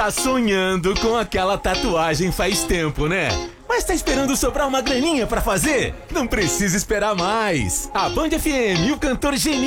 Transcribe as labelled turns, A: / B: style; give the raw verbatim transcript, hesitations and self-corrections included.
A: tá sonhando com aquela tatuagem faz tempo, né? Mas tá esperando sobrar uma graninha pra fazer? Não precisa esperar mais. A Band F M e o cantor Geni